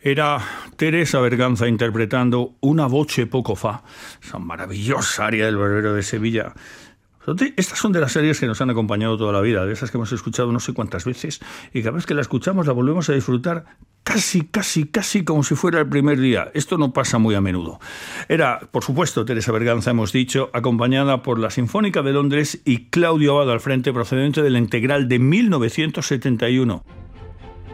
Era Teresa Berganza interpretando Una voce poco fa, esa maravillosa aria del Barbero de Sevilla. Estas son de las series que nos han acompañado toda la vida, de esas que hemos escuchado no sé cuántas veces, y cada vez que la escuchamos la volvemos a disfrutar casi como si fuera el primer día. Esto no pasa muy a menudo. Era, por supuesto, Teresa Berganza, hemos dicho, acompañada por la Sinfónica de Londres y Claudio Abbado al frente, procedente de la Integral de 1971.